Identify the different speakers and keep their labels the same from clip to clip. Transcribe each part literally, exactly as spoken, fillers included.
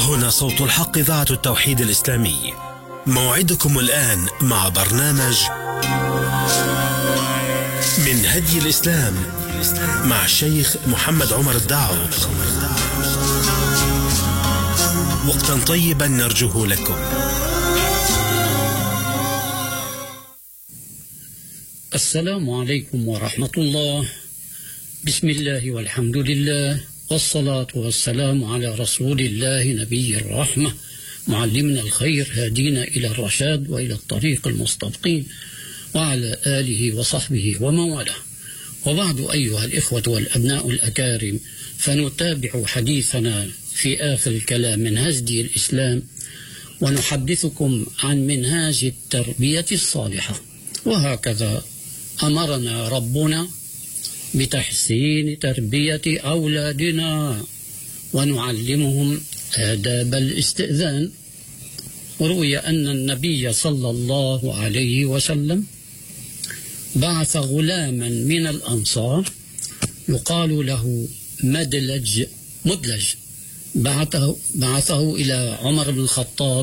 Speaker 1: هنا صوت الحق، إذاعة التوحيد الإسلامي. موعدكم الآن مع برنامج من هدي الإسلام مع الشيخ محمد عمر الدعوي. وقتا طيبا نرجوه لكم.
Speaker 2: السلام عليكم ورحمة الله. بسم الله والحمد لله، والصلاة والسلام على رسول الله نبي الرحمة، معلمنا الخير، هادينا إلى الرشاد وإلى الطريق المستقيم، وعلى آله وصحبه ومن والاه. وبعد أيها الإخوة والأبناء الأكارم، فنتابع حديثنا في آخر الكلام من هدي الإسلام، ونحدثكم عن منهاج التربية الصالحة. وهكذا أمرنا ربنا بتحسين تربية أولادنا ونعلمهم آداب الاستئذان. وروي أن النبي صلى الله عليه وسلم بعث غلاما من الأنصار يقال له مدلج مدلج بعثه, بعثه إلى عمر بن الخطاب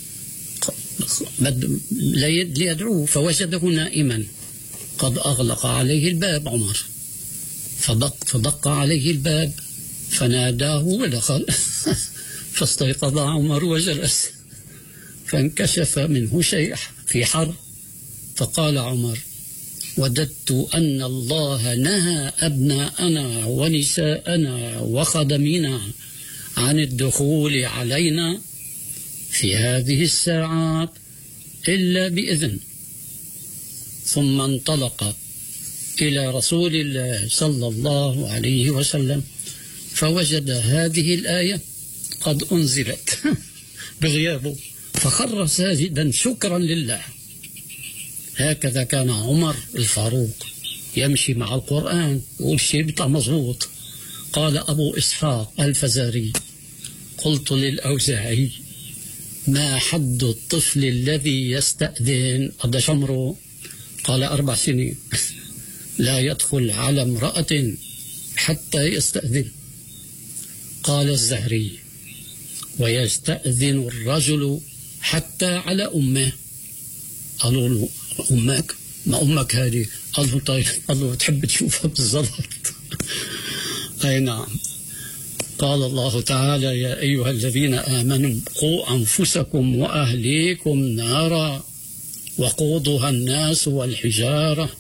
Speaker 2: ليدعوه، فوجده نائما قد أغلق عليه الباب عمر، فدق, فدق عليه الباب فناداه ودخل فاستيقظ عمر وجلس، فانكشف منه شيء في حر، فقال عمر: وددت أن الله نهى أبناءنا ونساءنا وخدمنا عن الدخول علينا في هذه الساعات إلا بإذن. ثم انطلق إلى رسول الله صلى الله عليه وسلم فوجد هذه الآية قد أنزلت بغيابه، فخر ساجدا شكرا لله. هكذا كان عمر الفاروق يمشي مع القرآن يقول شيء بتاع مظبوط. قال أبو إسحاق الفزاري: قلت للأوزاعي: ما حد الطفل الذي يستأذن؟ قداش عمره؟ قال: أربع سنين. لا يدخل على امرأة حتى يستأذن. قال الزهري: ويستأذن الرجل حتى على أمه. قالوا له: أمك؟ ما أمك هذه؟ قال له: طيب. قال له: تحب تشوفها بالضبط؟ أي نعم. قال الله تعالى: يا أيها الذين آمنوا قوا أنفسكم وأهليكم نارا وقودها الناس والحجارة.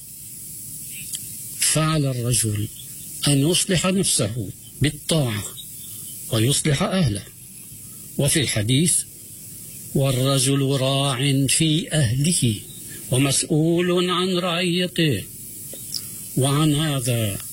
Speaker 2: فعلى الرجل أن يصلح نفسه بالطاعة ويصلح أهله. وفي الحديث: والرجل راع في أهله ومسؤول عن رعيته. وعن هذا